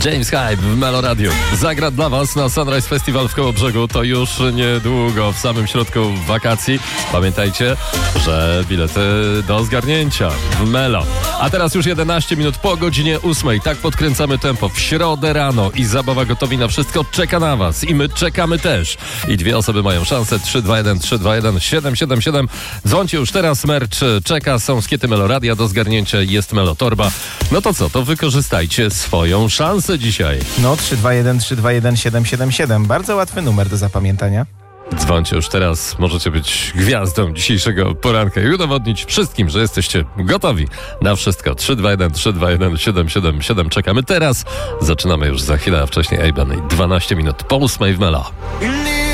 James Hype w Melo Radio zagra dla Was na Sunrise Festival w Kołobrzegu. To już niedługo, w samym środku wakacji. Pamiętajcie, że bilety do zgarnięcia w Melo. A teraz już 11 minut po godzinie 8. Tak podkręcamy tempo w środę rano i zabawa Gotowi na wszystko czeka na Was. I my czekamy też. I dwie osoby mają szansę. 321 321 777. Dzwońcie już teraz, merch czeka. Są skiety Melo Radia do zgarnięcia. Jest Melo Torba. No to co, to wykorzystajcie swoją szansę dzisiaj. No 321 321 777. Bardzo łatwy numer do zapamiętania. Dzwońcie już teraz, możecie być gwiazdą dzisiejszego poranka i udowodnić wszystkim, że jesteście gotowi na wszystko. 321 321 777. Czekamy teraz. Zaczynamy już za chwilę, a wcześniej Ejban i 12 minut po 8 w Melo.